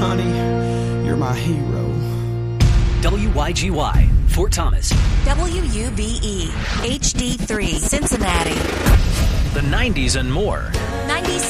Honey, you're my hero. WYGY, Fort Thomas. WUBE, HD3, Cincinnati. The 90s and more.